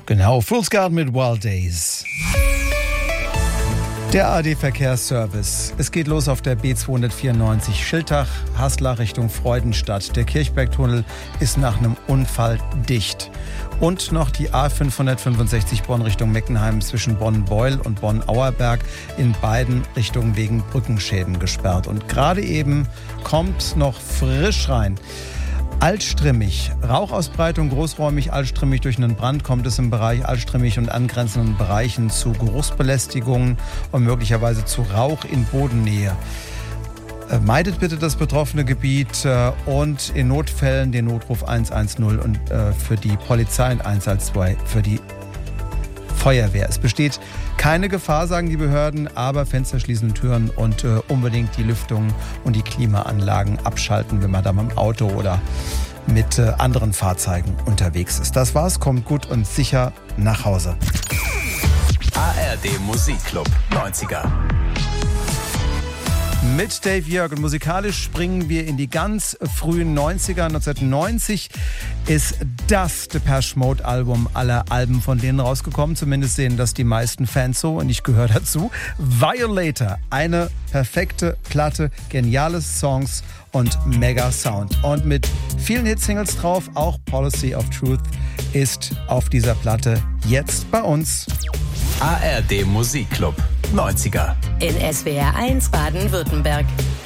Genau, Fool's Garden mit Wild Days. Der ARD-Verkehrsservice. Es geht los auf der B294 Schiltach, Haslach Richtung Freudenstadt. Der Kirchbergtunnel ist nach einem Unfall dicht. Und noch die A565 Bonn Richtung Meckenheim zwischen Bonn-Beul und Bonn-Auerberg in beiden Richtungen wegen Brückenschäden gesperrt. Und gerade eben kommt noch frisch rein. Altstrimmig. Rauchausbreitung großräumig altstrimmig. Durch einen Brand kommt es im Bereich altstrimmig und angrenzenden Bereichen zu Geruchsbelästigungen und möglicherweise zu Rauch in Bodennähe. Meidet bitte das betroffene Gebiet und in Notfällen den Notruf 110 und für die Polizei und 112 für die Feuerwehr. Es besteht keine Gefahr, sagen die Behörden, aber Fenster schließen, Türen und unbedingt die Lüftung und die Klimaanlagen abschalten, wenn man da mit dem Auto oder mit anderen Fahrzeugen unterwegs ist. Das war's, kommt gut und sicher nach Hause. ARD Musikclub 90er. Mit Dave Jörg und musikalisch springen wir in die ganz frühen 90er. 1990 ist das Depeche Mode Album aller Alben von denen rausgekommen. Zumindest sehen das die meisten Fans so und ich gehöre dazu. Violator, eine perfekte Platte, geniale Songs und mega Sound. Und mit vielen Hitsingles drauf, auch Policy of Truth ist auf dieser Platte jetzt bei uns. ARD Musikclub 90er. In SWR 1 Baden-Württemberg.